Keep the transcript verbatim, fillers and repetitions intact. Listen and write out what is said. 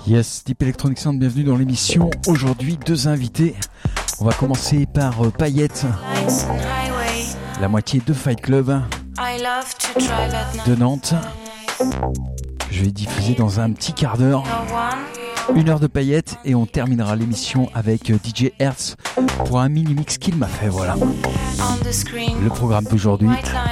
Yes, Deep Electronic Sound, bienvenue dans l'émission. Aujourd'hui, deux invités. On va commencer par euh, Payette, la moitié de Fight Club de Nantes, que je vais diffuser dans un petit quart d'heure. Une heure de Payette et on terminera l'émission avec D J Hertz pour un mini-mix qu'il m'a fait, voilà. Le programme d'aujourd'hui,